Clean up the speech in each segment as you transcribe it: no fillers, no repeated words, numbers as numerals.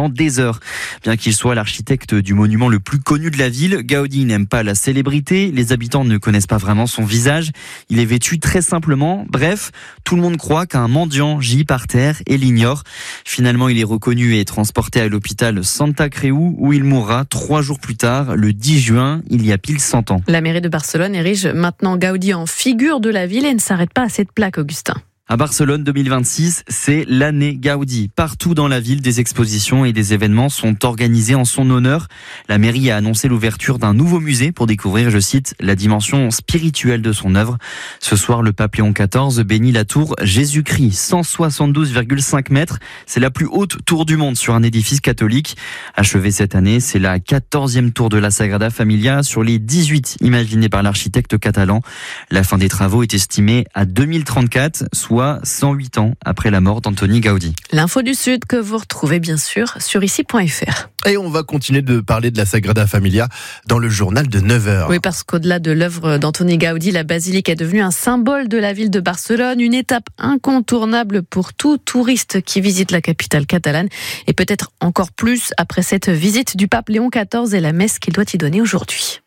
pendant des heures. Bien qu'il soit l'architecte du monument le plus connu de la ville, Gaudi n'aime pas la célébrité. Les habitants ne connaissent pas vraiment son visage. Il est vêtu très simplement. Bref, tout le monde croit qu'un mendiant gît par terre et l'ignore. Finalement, il est reconnu et transporté à l'hôpital Santa Creu où il mourra 3 jours plus tard, le 10 juin, il y a pile 100 ans. La mairie de Barcelone érige maintenant Gaudi en figure de la ville et ne s'arrête pas à cette plaque, Augustin. À Barcelone 2026, c'est l'année Gaudi. Partout dans la ville, des expositions et des événements sont organisés en son honneur. La mairie a annoncé l'ouverture d'un nouveau musée pour découvrir, je cite, la dimension spirituelle de son œuvre. Ce soir, le pape Léon XIV bénit la tour Jésus-Christ, 172,5 mètres. C'est la plus haute tour du monde sur un édifice catholique. Achevée cette année, c'est la 14e tour de la Sagrada Familia sur les 18 imaginées par l'architecte catalan. La fin des travaux est estimée à 2034, soit 108 ans après la mort d'Antoni Gaudi. L'info du Sud que vous retrouvez bien sûr sur ici.fr. Et on va continuer de parler de la Sagrada Familia dans le journal de 9h. Oui, parce qu'au-delà de l'œuvre d'Antoni Gaudi, la basilique est devenue un symbole de la ville de Barcelone, une étape incontournable pour tout touriste qui visite la capitale catalane, et peut-être encore plus après cette visite du pape Léon XIV et la messe qu'il doit y donner aujourd'hui.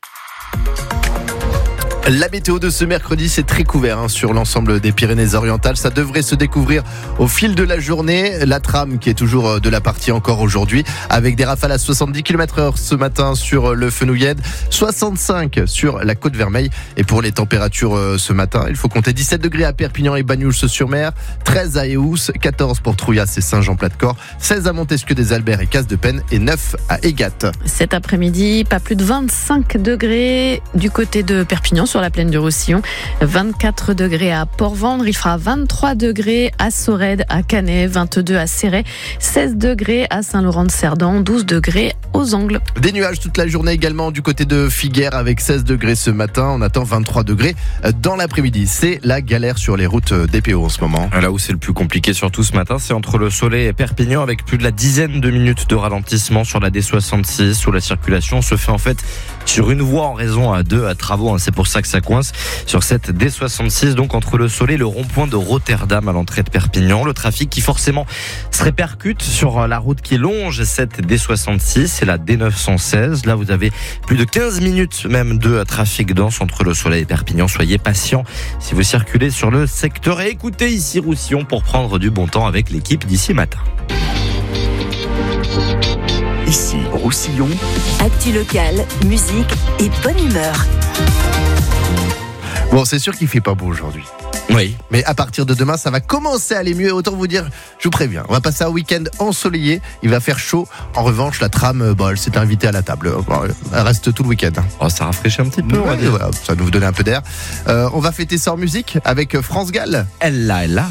La météo de ce mercredi, c'est très couvert sur l'ensemble des Pyrénées-Orientales. Ça devrait se découvrir au fil de la journée. La trame qui est toujours de la partie encore aujourd'hui, avec des rafales à 70 km/h ce matin sur le Fenouillède, 65 sur la Côte-Vermeille. Et pour les températures ce matin, il faut compter 17 degrés à Perpignan et Banyuls-sur-Mer, 13 à Eous, 14 pour Trouillas et Saint-Jean-Plat-de-Corps, 16 à Montesquieu-des-Albert et Casse-de-Penne et 9 à Égat. Cet après-midi, pas plus de 25 degrés du côté de Perpignan sur la plaine du Roussillon, 24 degrés à Port-Vendre, il fera 23 degrés à Sorède, à Canet, 22 à Céret, 16 degrés à Saint-Laurent-de-Cerdan, 12 degrés aux Angles. Des nuages toute la journée également du côté de Figueres avec 16 degrés ce matin, on attend 23 degrés dans l'après-midi. C'est la galère sur les routes DPO en ce moment. Là où c'est le plus compliqué surtout ce matin, c'est entre le Soleil et Perpignan avec plus de la dizaine de minutes de ralentissement sur la D66 où la circulation se fait en fait sur une voie en raison de travaux. C'est pour ça que ça coince sur cette D66, donc entre le Soleil et le rond-point de Rotterdam à l'entrée de Perpignan. Le trafic qui forcément se répercute sur la route qui longe cette D66, c'est la D916. Là, vous avez plus de 15 minutes même de trafic dense entre le Soleil et Perpignan. Soyez patients si vous circulez sur le secteur. Et écoutez ici Roussillon pour prendre du bon temps avec l'équipe d'ici matin. Ici, Roussillon. Actu locale, musique et bonne humeur. Bon, c'est sûr qu'il fait pas beau aujourd'hui. Oui. Mais à partir de demain, ça va commencer à aller mieux. Autant vous dire, je vous préviens, on va passer un week-end ensoleillé. Il va faire chaud. En revanche, la trame, elle s'est invitée à la table. Elle reste tout le week-end. Oh, ça rafraîchit un petit peu, on va dire. Voilà, ça va nous donner un peu d'air. On va fêter ça en musique avec France Gall. Elle là.